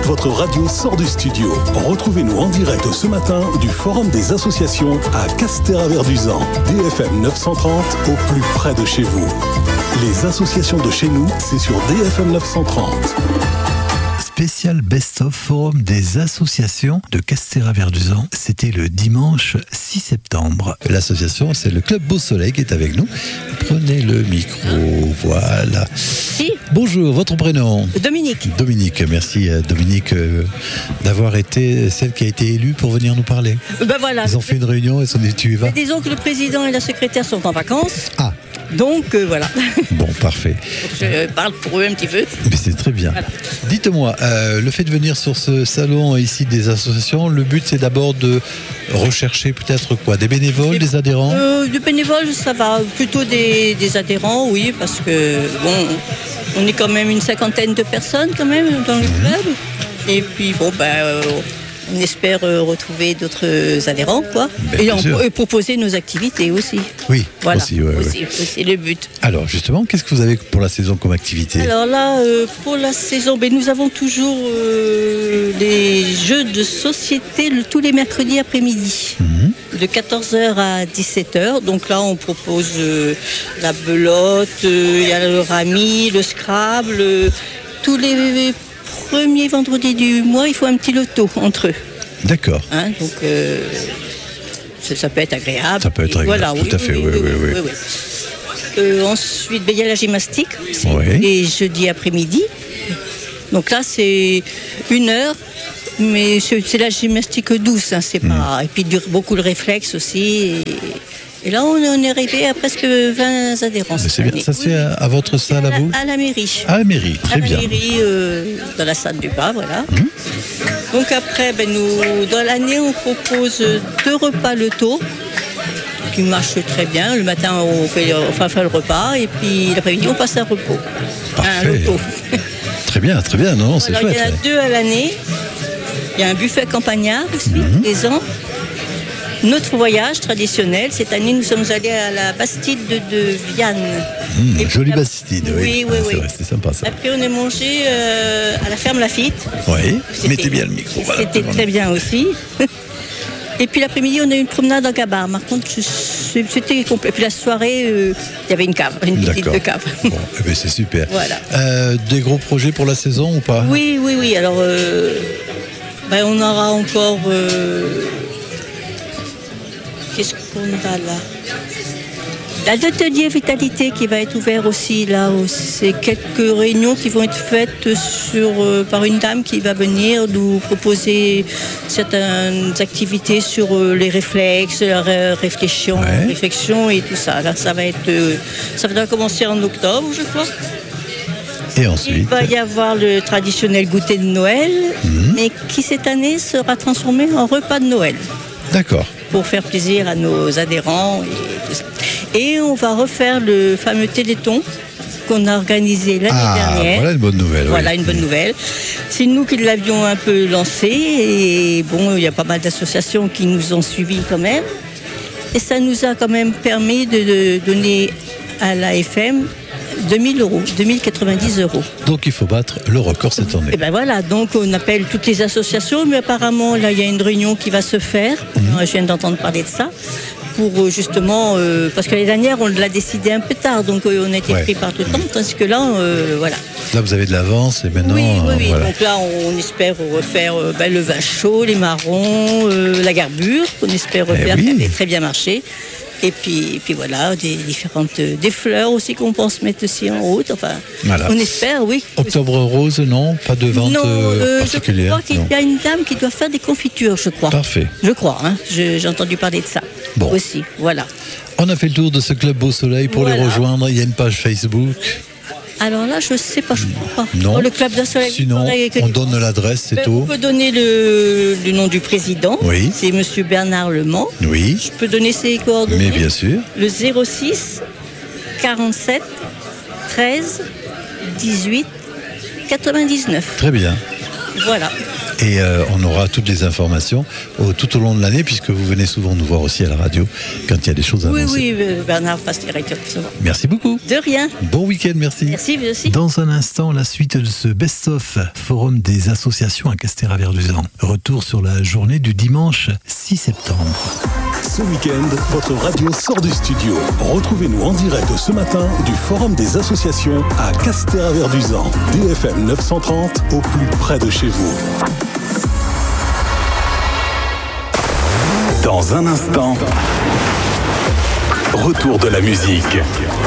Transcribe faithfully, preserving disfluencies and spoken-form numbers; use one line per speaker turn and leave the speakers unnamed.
votre radio sort du studio. Retrouvez-nous en direct ce matin du Forum des associations à Castéra-Verduzan. D F M neuf cent trente au plus près de chez vous. Les associations de chez nous, c'est sur D F M neuf cent trente.
Spécial Best-of Forum des associations de Castéra-Verduzan. C'était le dimanche six septembre. L'association, c'est le Club Beau Soleil qui est avec nous. Prenez le micro, voilà.
Si.
Bonjour, votre prénom ?
Dominique.
Dominique, merci Dominique euh, d'avoir été celle qui a été élue pour venir nous parler.
Ben voilà.
Ils ont fait une réunion et sont dit tu y vas ?
Disons que le président et la secrétaire sont en vacances.
Ah.
Donc euh, voilà.
Bon, parfait.
Donc, je parle pour eux un petit peu.
Mais c'est très bien. Voilà. Dites-moi, euh, le fait de venir sur ce salon ici des associations, le but c'est d'abord de rechercher peut-être quoi ? Des bénévoles, des, des adhérents ?
euh, Des bénévoles, ça va. Plutôt des, des adhérents, oui, parce que bon, on est quand même une cinquantaine de personnes quand même dans le club. Mmh. Et puis bon, ben. Euh, On espère retrouver d'autres adhérents, quoi. Ben, et, on, et proposer nos activités aussi.
Oui,
voilà,
aussi, ouais,
aussi,
ouais.
C'est le but.
Alors, justement, qu'est-ce que vous avez pour la saison comme activité ?
Alors là, euh, pour la saison, ben, nous avons toujours euh, les jeux de société le, tous les mercredis après-midi, mmh. de quatorze heures à dix-sept heures. Donc là, on propose euh, la belote, il euh, y a le rami, le scrabble, euh, tous les... Premier vendredi du mois, il faut un petit loto entre eux.
D'accord.
Hein, donc, euh, ça, ça peut être agréable.
Ça peut être agréable, voilà, tout
oui,
à fait, oui, oui, oui. oui, oui. oui.
Euh, ensuite, ben, il y a la gymnastique, aussi,
oui.
les jeudis après-midi. Donc là, c'est une heure, mais c'est, c'est la gymnastique douce. Hein, c'est mmh. pas... Et puis, dure beaucoup le réflexe aussi. Et... Et là, on est arrivé à presque vingt adhérents.
Mais c'est bien. Ça se fait à, à votre salle, à vous ?
À la mairie.
À la mairie, très bien.
À la mairie, euh, dans la salle du bas, voilà. Mmh. Donc après, ben, nous, dans l'année, on propose deux repas le taux, qui marchent très bien. Le matin, on fait, on fait, on fait le repas, et puis l'après-midi, on passe un repos.
Parfait.
Un loto.
Très bien, très bien. Non, c'est
Alors,
chouette.
Il y en a deux à l'année. Il y a un buffet campagnard aussi, mmh. les ans. Notre voyage traditionnel, cette année, nous sommes allés à la Bastide de, de Vianne.
Mmh, jolie la... Bastide, oui.
Oui, oui,
ah,
oui.
C'est, vrai, c'est sympa ça.
Après, on est mangé euh, à la ferme Lafitte.
Oui, c'était, mettez bien le micro. Voilà,
c'était très bien aussi. Et puis l'après-midi, on a eu une promenade en gabar. Par contre, c'était complet. Puis la soirée, euh, il y avait une cave, une visite de cave.
Bon, eh bien, c'est super.
Voilà.
Euh, des gros projets pour la saison ou pas ?
Oui, oui, oui. Alors, euh, ben, on aura encore... Euh, Qu'est-ce qu'on a là ? L'atelier Vitalité qui va être ouvert aussi là. C'est quelques réunions qui vont être faites sur, euh, par une dame qui va venir nous proposer certaines activités sur euh, les réflexes, la ré- réflexion,
ouais.
réflexion et tout ça. Là, ça va être, euh, ça va commencer en octobre, je crois.
Et ensuite,
il va y avoir le traditionnel goûter de Noël, mmh. mais qui cette année sera transformé en repas de Noël.
D'accord.
Pour faire plaisir à nos adhérents et tout ça. Et on va refaire le fameux Téléthon qu'on a organisé l'année
ah,
dernière.
Voilà une bonne nouvelle.
Voilà
oui.
une bonne nouvelle. C'est nous qui l'avions un peu lancé et bon, il y a pas mal d'associations qui nous ont suivis quand même. Et ça nous a quand même permis de, de donner à l'A F M deux mille euros, deux mille quatre-vingt-dix euros.
Donc il faut battre le record cette année.
Et ben voilà, donc on appelle toutes les associations, mais apparemment là il y a une réunion qui va se faire. Mmh. Je viens d'entendre parler de ça. Pour justement, euh, parce que l'année dernière on l'a décidé un peu tard, donc euh, on a été ouais. pris par tout le temps, tandis que là, euh, voilà.
Là vous avez de l'avance et maintenant.
Oui, oui, oui.
Euh, voilà.
Donc là on, on espère refaire euh, ben, le vin chaud, les marrons, euh, la garbure, qu'on espère refaire, eh oui. qui avait très bien marché. Et puis, et puis voilà, des différentes, des fleurs aussi qu'on pense mettre aussi en route. Enfin, voilà. On espère, oui.
Octobre rose, non ? Pas de vente non, euh, particulière.
Je crois qu'il non. y a une dame qui doit faire des confitures, je crois.
Parfait.
Je crois, hein. Je, j'ai entendu parler de ça.
Bon.
Aussi, voilà.
On a fait le tour de ce club Beau Soleil. Pour voilà. les rejoindre, il y a une page Facebook.
Alors là, je ne sais pas, je ne crois pas.
Non.
Oh, le club d'un soleil.
Sinon, on donne l'adresse, c'est tout.
On peut donner le, le nom du président.
Oui.
C'est Monsieur Bernard Lemans.
Oui.
Je peux donner ses coordonnées.
Mais bien sûr.
Le zéro six quarante-sept treize dix-huit quatre-vingt-dix-neuf.
Très bien.
Voilà.
Et euh, on aura toutes les informations au, tout au long de l'année, puisque vous venez souvent nous voir aussi à la radio quand il y a des choses à
Oui,
annoncer.
oui, euh, Bernard passe directeur.
Merci beaucoup.
De rien.
Bon week-end, merci.
Merci, vous aussi.
Dans un instant, la suite de ce best-of Forum des associations à Castéra-Verduzan. Retour sur la journée du dimanche six septembre.
Ce week-end, votre radio sort du studio. Retrouvez-nous en direct ce matin du Forum des associations à Castéra-Verduzan. D F M neuf cent trente, au plus près de chez vous. Dans un instant, retour de la musique.